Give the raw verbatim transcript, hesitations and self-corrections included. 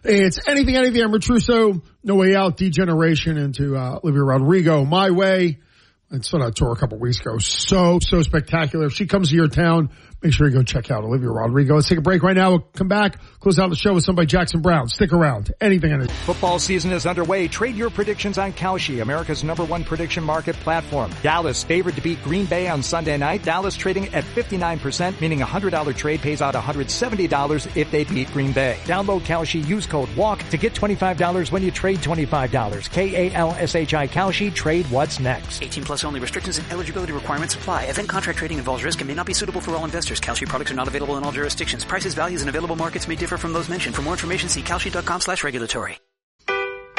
It's Anything, Anything. I'm Rich Russo. No Way Out, Degeneration into uh, Olivia Rodrigo, My Way. I saw that tour a couple weeks ago. So, so spectacular. If she comes to your town, make sure you go check out Olivia Rodrigo. Let's take a break right now. We'll come back, close out the show with somebody Jackson Brown. Stick around. Anything, Anything. Football season is underway. Trade your predictions on Kalshi, America's number one prediction market platform. Dallas favored to beat Green Bay on Sunday night. Dallas trading at fifty-nine percent, meaning a one hundred dollars trade pays out one hundred seventy dollars if they beat Green Bay. Download Kalshi, use code WALK to get twenty-five dollars when you trade twenty-five dollars. K A L S H I Kalshi. Trade what's next. eighteen plus only. Restrictions and eligibility requirements apply. Event contract trading involves risk and may not be suitable for all investors. Kalshi products are not available in all jurisdictions. Prices, values, and available markets may differ from those mentioned. For more information, see kalshi dot com slash regulatory.